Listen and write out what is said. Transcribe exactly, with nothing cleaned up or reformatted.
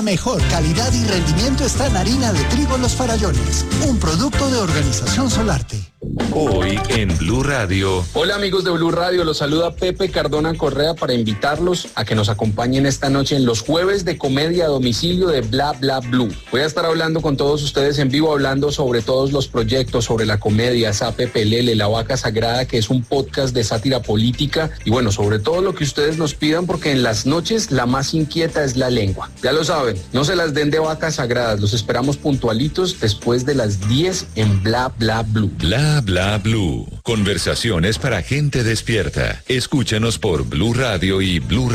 Mejor calidad y rendimiento está en harina de trigo Los Farallones, un producto de Organización Solarte. Hoy en Blue Radio. Hola amigos de Blue Radio, los saluda Pepe Cardona Correa para invitarlos a que nos acompañen esta noche en los jueves de comedia a domicilio de Bla Bla Blue. Voy a estar hablando con todos ustedes en vivo, hablando sobre todos los proyectos, sobre la comedia, Sape Pelele, La Vaca Sagrada, que es un podcast de sátira política, y bueno, sobre todo lo que ustedes nos pidan, porque en las noches la más inquieta es la lengua. Ya lo saben, no se las den de vacas sagradas, los esperamos puntualitos después de las diez en Bla Bla Blue. Bla Bla Blue. Conversaciones para gente despierta. Escúchanos por Blue Radio y Blue